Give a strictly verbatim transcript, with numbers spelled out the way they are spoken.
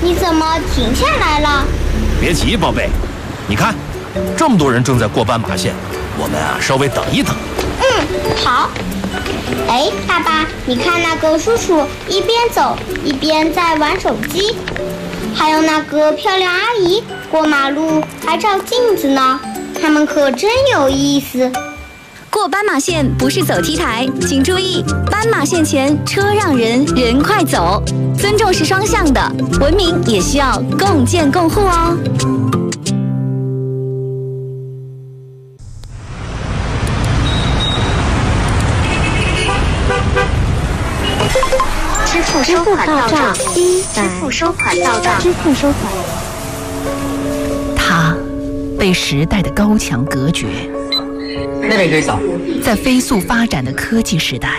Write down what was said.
你怎么停下来了？ 别急，宝贝，你看，这么多人正在过斑马线，我们啊稍微等一等。 嗯，好。哎，爸爸，你看那个叔叔一边走一边在玩手机，还有那个漂亮阿姨过马路还照镜子呢，他们可真有意思。 过斑马线不是走 T 台，请注意，斑马线前车让人，人快走。尊重是双向的，文明也需要共建共护哦。 支付收款到账一百，支付收款到账，支付收款。 它被时代的高墙隔绝。 那边可以扫。 在飞速发展的科技时代，